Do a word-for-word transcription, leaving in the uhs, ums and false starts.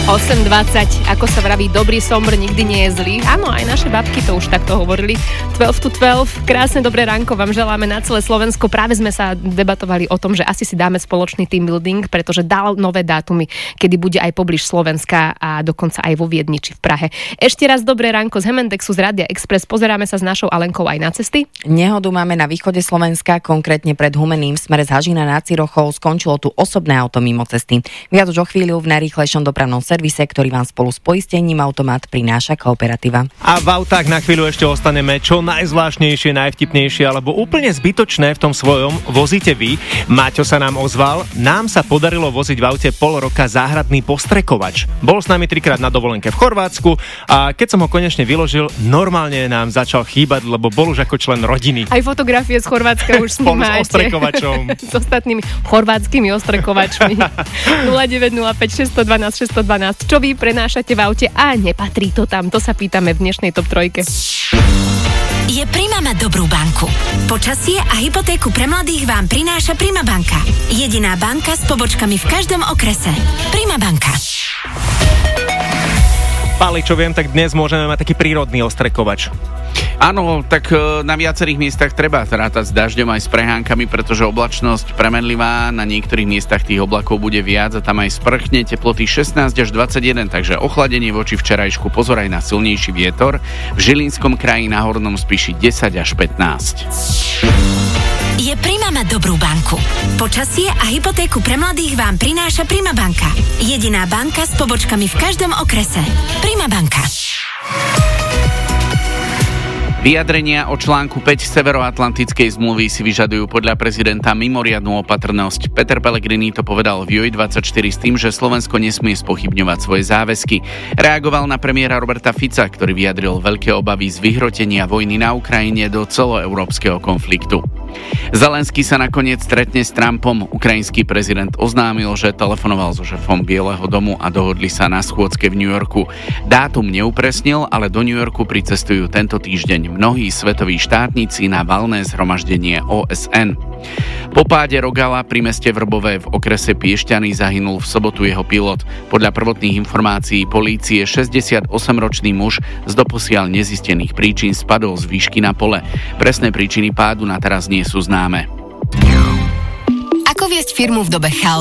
osem dvadsať, ako sa vraví, dobrý somr nikdy nie je zlý. Áno, aj naše babky to už takto hovorili. dvanásť to dvanásť, krásne dobré ránko vám želáme na celé Slovensko. Práve sme sa debatovali o tom, že asi si dáme spoločný team building, pretože dal nové dátumy, kedy bude aj poblíž Slovenska a dokonca aj vo Viedni či v Prahe. Ešte raz dobré ránko z Hemendexu, z Rádia Express. Pozeráme sa s našou Alenkou aj na cesty. Nehodu máme na východe Slovenska, konkrétne pred Humeným, v smere z Hažina nad Cirochou. Skončilo tu osobné auto mimo cesty. Viac už o chvíľu v najrýchlejšom dopravnom servise, ktorý vám spolu s poistením Automat prináša Kooperativa. A v autách na chvíľu ešte ostaneme. Čo najzvláštnejšie, najvtipnejšie alebo úplne zbytočné v tom svojom vozíte vy? Maťo sa nám ozval. Nám sa podarilo voziť v aute pol roka záhradný postrekovač. Bol s nami trikrát na dovolenke v Chorvátsku a keď som ho konečne vyložil, normálne nám začal chýbať, lebo bol už ako člen rodiny. Aj fotografie z Chorvátska už s ním máte. S ostrekovačom. S ostatnými chorvátskymi ostrekovačmi. nula deväť nula päť šesť jedna dva šesť jedna dva. Čo vy prenášate v aute a nepatrí to tam? To sa pýtame v dnešnej top trojke. Je Prima mať dobrú banku. Počasie a hypotéku pre mladých vám prináša Prima banka. Jediná banka s pobočkami v každom okrese. Prima banka. Pali, čo viem, tak dnes môžeme mať taký prírodný ostrekovač. Áno, tak na viacerých miestach treba rátať s dažďom aj s prehánkami, pretože oblačnosť premenlivá, na niektorých miestach tých oblakov bude viac a tam aj sprchne, teploty šestnásť až dvadsaťjeden, takže ochladenie voči včerajšku, pozor aj na silnejší vietor. V Žilinskom kraji na Hornom Spiši desať až pätnásť. Je Prima mať dobrú banku. Počasie a hypotéku pre mladých vám prináša Prima banka. Jediná banka s pobočkami v každom okrese. Prima banka. Vyjadrenia o článku päť Severoatlantickej zmluvy si vyžadujú podľa prezidenta mimoriadnu opatrnosť. Peter Pellegrini to povedal v Joj dvadsaťštyri s tým, že Slovensko nesmie spochybňovať svoje záväzky. Reagoval na premiéra Roberta Fica, ktorý vyjadril veľké obavy z vyhrotenia vojny na Ukrajine do celoeurópskeho konfliktu. Zelenský sa nakoniec stretne s Trumpom. Ukrajinský prezident oznámil, že telefonoval so šéfom Bieleho domu a dohodli sa na schôdzke v New Yorku. Dátum neupresnil, ale do New Yorku pricestujú tento týždeň mnohí svetoví štátnici na valné zhromaždenie ó es en. Po páde Rogala pri meste Vrbové v okrese Piešťany zahynul v sobotu jeho pilot. Podľa prvotných informácií polície šesťdesiatosemročný muž z doposiaľ nezistených príčin spadol z výšky na pole. Presné príčiny pádu na teraz nie sú známe. Ako viesť firmu v dobe chaosu?